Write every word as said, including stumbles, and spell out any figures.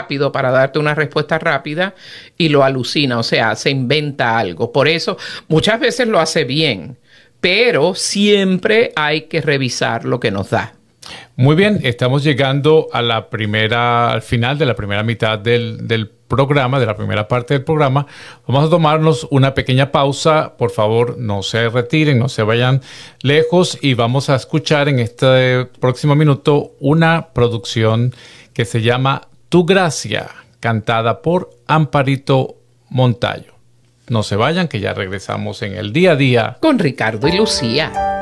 rápido para darte una respuesta rápida y lo alucina, o sea, se inventa algo. Por eso muchas veces lo hace bien, pero siempre hay que revisar lo que nos da. Muy bien, estamos llegando a la primera, al final de la primera mitad del, del programa, de la primera parte del programa. Vamos a tomarnos una pequeña pausa. Por favor, no se retiren, no se vayan lejos y vamos a escuchar en este próximo minuto una producción que se llama Tu Gracia, cantada por Amparito Montallo. No se vayan, que ya regresamos en el día a día con Ricardo y Lucía.